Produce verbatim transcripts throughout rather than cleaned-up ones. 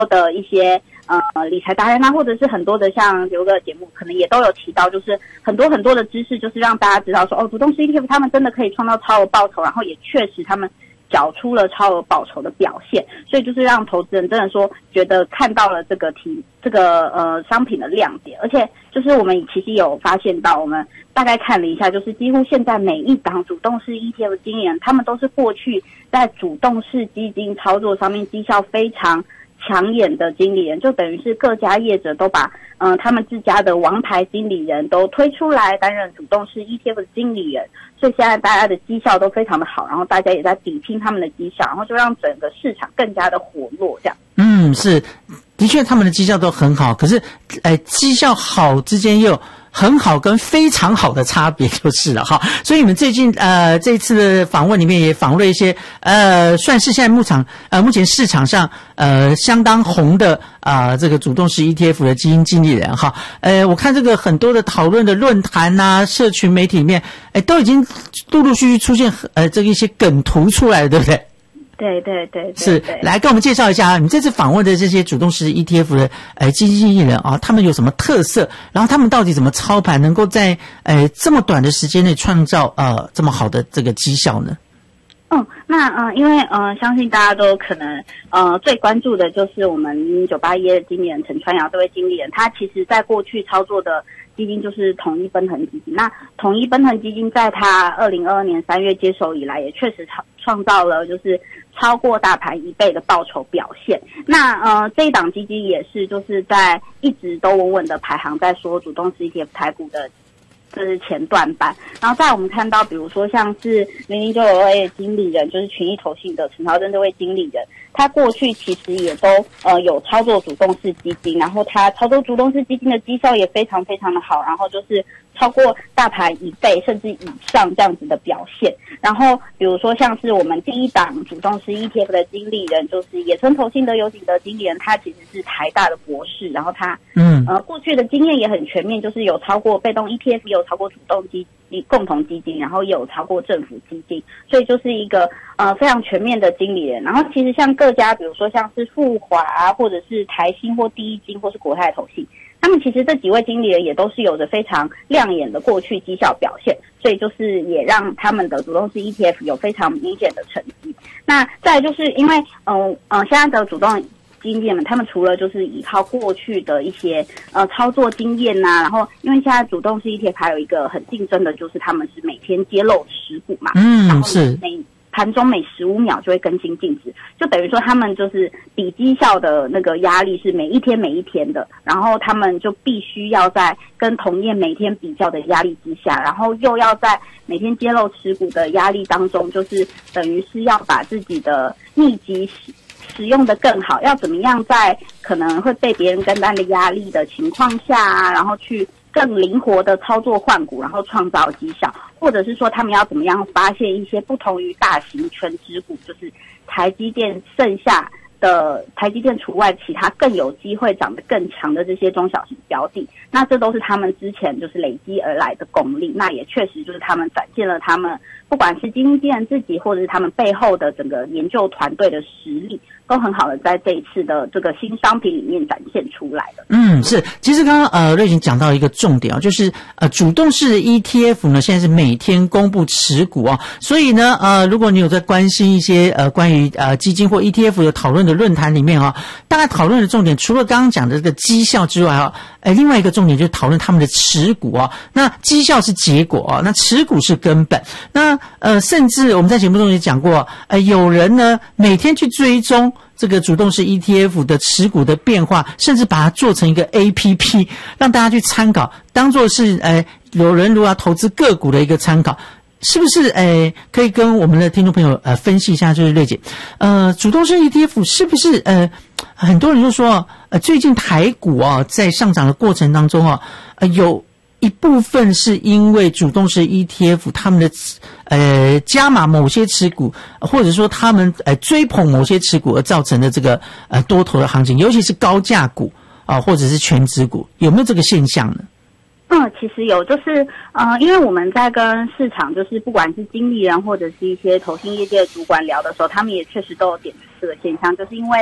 的一些呃理财达人啊，或者是很多的像有个节目可能也都有提到，就是很多很多的知识，就是让大家知道说哦，主动式 E T F 他们真的可以创造超额报酬，然后也确实他们缴出了超额报酬的表现，所以就是让投资人真的说觉得看到了这个题这个呃商品的亮点，而且就是我们其实有发现到，我们大概看了一下，就是几乎现在每一档主动式 E T F 经理人，他们都是过去在主动式基金操作上面绩效非常抢眼的经理人，就等于是各家业者都把嗯、呃、他们自家的王牌经理人都推出来担任主动式 E T F 的经理人，所以现在大家的绩效都非常的好，然后大家也在比拼他们的绩效，然后就让整个市场更加的活络这样。 嗯，是，的确他们的绩效都很好，可是呃绩效好之间又有很好跟非常好的差别就是了哈。所以你们最近呃这一次的访问里面也访问了一些呃算是现在目场呃目前市场上呃相当红的啊、呃、这个主动式 E T F 的基金经理人哈。呃我看这个很多的讨论的论坛啊社群媒体里面哎都已经陆陆续续出现呃这个一些梗图出来了，对不对？ 对对对对， 是，来跟我们介绍一下你这次访问的这些主动式 E T F 的呃基金经理人啊，他们有什么特色？然后他们到底怎么操盘，能够在呃这么短的时间内创造呃这么好的这个绩效呢？ 嗯，那呃，因为呃，相信大家都可能呃最关注的就是我们九八一的经理人陈川瑶这位经理人，他其实在过去操作的基金就是统一奔腾基金。那统一奔腾基金在他二零二二年三月接手以来，也确实创创造了就是超过大盘一倍的报酬表现。那呃这一档基金也是就是在一直都稳稳的排行在说主动式 E T F 台股的。这是前段班，然后再我们看到，比如说像是零零九九二的经理人，就是群益投信的陈朝珍这位经理人，他过去其实也都呃有操作主动式基金，然后他操作主动式基金的绩效也非常非常的好，然后就是超过大盘一倍甚至以上这样子的表现。然后比如说像是我们第一档主动式 E T F 的经理人，就是野村投信的游景德经理人，他其实是台大的博士，然后他嗯呃过去的经验也很全面，就是有超过被动 E T F， 有超过主动基共同基金，然后也有超过政府基金，所以就是一个呃非常全面的经理人。然后其实像各家，比如说像是富华啊，或者是台新或第一金或是国泰投信，他们其实这几位经理人也都是有着非常亮眼的过去绩效表现，所以就是也让他们的主动式 E T F 有非常明显的成绩。那再来就是因为嗯呃现在的主动经理们，他们除了就是依靠过去的一些呃操作经验呐、啊，然后因为现在主动式 E T F 还有一个很竞争的，就是他们是每天揭露持股嘛， 嗯， 然后是每盘中每十五秒就会更新净值，就等于说他们就是比绩效的那个压力是每一天每一天的，然后他们就必须要在跟同业每天比较的压力之下，然后又要在每天揭露持股的压力当中，就是等于是要把自己的秘籍使用的更好，要怎么样在可能会被别人跟单的压力的情况下啊，然后去更灵活的操作换股，然后创造绩效，或者是说他们要怎么样发现一些不同于大型全指股，就是台积电剩下的台积电除外，其他更有机会涨得更强的这些中小型标的，那这都是他们之前就是累积而来的功力，那也确实就是他们展现了他们不管是基金经理人自己，或者是他们背后的整个研究团队的实力，都很好的在这一次的这个新商品里面展现出来的。 嗯，是。其实刚刚呃瑞琴讲到一个重点啊，就是呃主动式的 E T F 呢，现在是每天公布持股啊，所以呢呃如果你有在关心一些呃关于呃基金或 E T F 的讨论的论坛里面啊，大概讨论的重点除了刚刚讲的这个绩效之外啊，呃另外一个重点就是讨论他们的持股啊。那绩效是结果啊，那持股是根本。那呃甚至我们在节目中也讲过，呃有人呢每天去追踪这个主动式 E T F 的持股的变化，甚至把它做成一个 A P P 让大家去参考，当作是呃有人如果要投资个股的一个参考。是不是呃可以跟我们的听众朋友呃分析一下，就是瑞姐呃主动式 E T F 是不是呃很多人就说呃最近台股啊在上涨的过程当中啊呃有一部分是因为主动式 E T F 他们的呃加码某些持股，或者说他们呃追捧某些持股而造成的这个呃多头的行情，尤其是高价股啊、呃、或者是全指股，有没有这个现象呢？ 嗯，其实有，就是呃，因为我们在跟市场，就是不管是经理人或者是一些投信业界的主管聊的时候，他们也确实都有点出这个现象，就是因为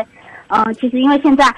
呃，其实因为现在